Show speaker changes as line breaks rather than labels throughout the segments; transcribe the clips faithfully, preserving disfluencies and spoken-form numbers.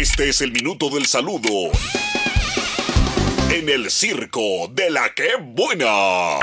Este es el minuto del saludo en el circo de la que buena.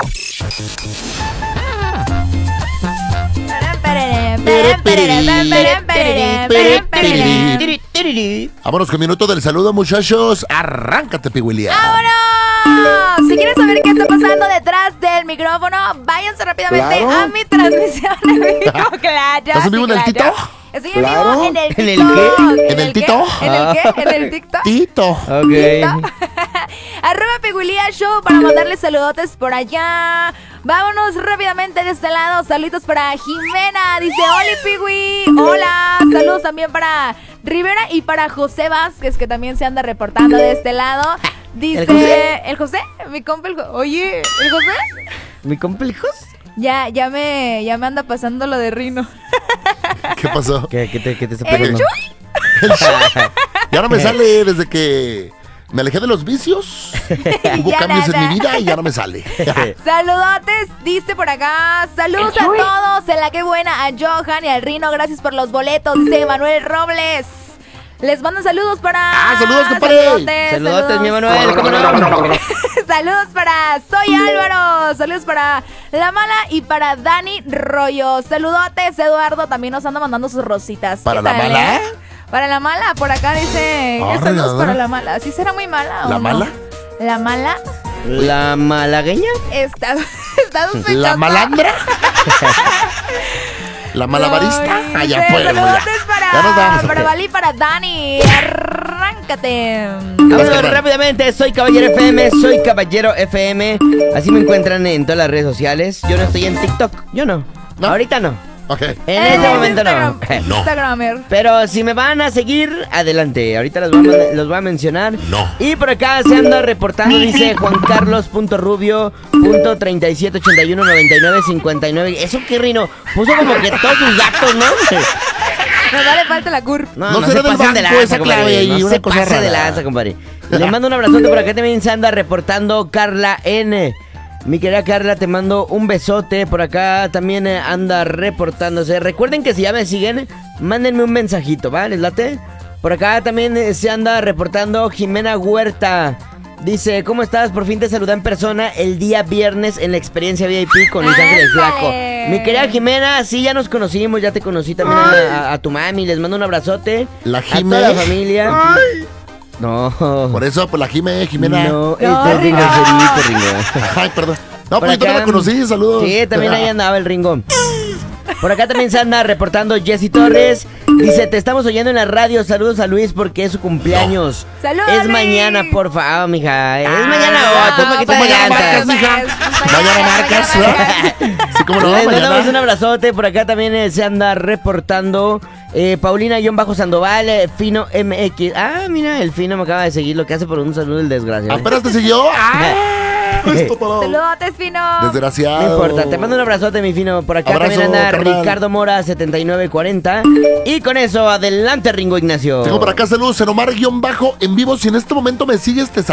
Vámonos con minuto del saludo, muchachos. Arráncate, Pihuilia.
¡Vámonos! Si quieren saber qué está pasando detrás del micrófono, váyanse rápidamente
¿Claro?
a mi transmisión en vivo. Claro,
¿Estás en vivo
sí,
en el
claro.
Tito?
Estoy en
¿Claro?
vivo en el
¿En el
TikTok.
qué? ¿En el
qué?
Tito?
¿En el qué? ¿En el TikTok?
Tito.
Ok.
Arroba Pihuilia Show para mandarles saludotes por allá. Vámonos rápidamente de este lado. Saludos para Jimena. Dice, hola Pihui. Hola. Saludos también para Rivera y para José Vázquez, que también se anda reportando de este lado. Dice,
¿El José?
¿El José? Mi compa, el Jo- Oye, ¿el José?
¿Mi complejos?
Ya, ya me, ya me anda pasando lo de Rino.
¿Qué pasó?
¿Qué, qué te, qué te está
¿El
pasando?
Chuy?
Ya no me sale desde que me alejé de los vicios. Hubo
Ya
cambios
nada.
en mi vida y ya no me sale.
Saludotes, dice por acá. Saludos a todos. En la que buena, a Johan y al Rino. Gracias por los boletos, dice Manuel Robles. Les mando saludos para.
Ah, saludos, compadre.
Saludotes,
Saludotes, mi
saludos.
Manuel, ¿cómo no?
Saludos para Soy Álvaro. Saludos para La Mala y para Dani Rollo. Saludotes, Eduardo. También nos anda mandando sus rositas.
¿Para
¿Qué
La
tal,
Mala?
eh? Para La Mala, por acá dice.
Ah,
Saludos
¿no?
para La Mala. ¿Sí será muy mala o
¿La
no?
mala?
¿La Mala?
¿La malagueña?
Está, está sospechosa.
¿La malandra? ¿La malabarista?
Ay,
Ah, ya
dice,
fue.
saludos
Ya.
para,
Ya nos vamos.
para
ok.
Vali y para Dani. Arráncate.
Vámonos
carnal.
rápidamente, soy Caballero F M, soy Caballero F M. Así me encuentran en todas las redes sociales. Yo no estoy en TikTok, yo no.
¿No?
Ahorita no.
Ok.
En
Eh,
este momento no.
Instagram-
No.
Instagramer.
Pero si me van a seguir, adelante. Ahorita los voy a, man- los voy a mencionar.
No.
Y por acá se anda reportando, dice juancarlos.rubio.treinta y siete ochenta y uno noventa y nueve cincuenta y nueve. ¿Eso qué, Rino? Puso como que todos sus datos, ¿no?
Nos vale falta la curva.
No,
No
no,
será
se
del
pasen de
banco
lanza,
esa
compadre.
clave ahí,
No
una
se
cosa
pase de
rara.
lanza, compadre. Les mando un abrazote. Por acá también se anda reportando Carla N. Mi querida Carla, te mando un besote. Por acá también eh, anda reportándose. Recuerden que si ya me siguen, mándenme un mensajito, ¿va? ¿Les late? Por acá también eh, se anda reportando Jimena Huerta. Dice, ¿cómo estás? Por fin te saludé en persona el día viernes en la experiencia V I P con Luis Ángel el Flaco.
¡Ándale!
Mi querida Jimena, sí, ya nos conocimos, ya te conocí también a, a- a tu mami. Les mando un abrazote.
La
A
Jime.
toda la familia. No.
Por eso, pues la Jime, Jimena.
No,
No,
este es
Ringo.
Ringo, Ringo.
Ay, perdón. No,
Por
pues yo también
acá-
la conocí, saludos.
Sí, también ahí andaba el Ringo. Por acá también se anda reportando Jessy Torres. Dice, te estamos oyendo en la radio. Saludos a Luis porque es su cumpleaños.
¡Saludos,
Es
Luis!
mañana, por favor, mija. Es
Ah,
mañana
Ah,
otro, ¿para qué te
pues mañana marcas,
adelantas?
mija.
Pues,
Mañana marcas, ¿verdad? Sí, cómo no,
Les
mañana.
mandamos un abrazote. Por acá también eh, se anda reportando eh, Paulina-Sandoval, eh, Fino M X. Ah, mira, el Fino me acaba de seguir. Lo que hace por un saludo el desgraciado.
¿Apenas te siguió? ¡Ah! Esto todo.
Saludotes, Fino.
Desgraciado.
No importa, te mando un abrazote, mi Fino. Por acá
Abrazo,
también anda
carnal.
Ricardo Mora, setenta y nueve cuarenta. Y con eso, adelante, Ringo Ignacio.
Tengo por acá saludos en Omar-bajo en vivo. Si en este momento me sigues, te